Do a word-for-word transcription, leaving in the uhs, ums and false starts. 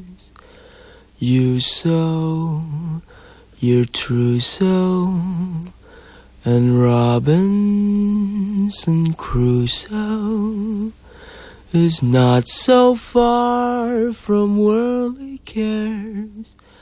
You sow your trousseau, and Robinson Crusoe is not so far from worldly cares.